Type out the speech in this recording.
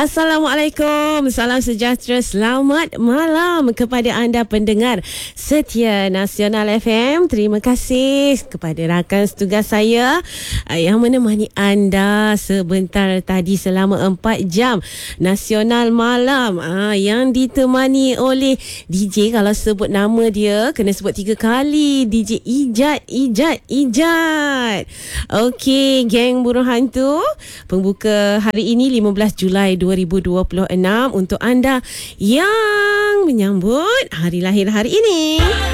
Assalamualaikum, salam sejahtera, selamat malam kepada anda pendengar setia Nasional FM. Terima kasih kepada rakan setugas saya yang menemani anda sebentar tadi selama 4 jam Nasional Malam, yang ditemani oleh DJ. Kalau sebut nama dia kena sebut 3 kali, DJ Ijat. Okey, geng burung hantu, pembuka hari ini 15 Julai 2026 untuk anda yang menyambut hari lahir hari ini.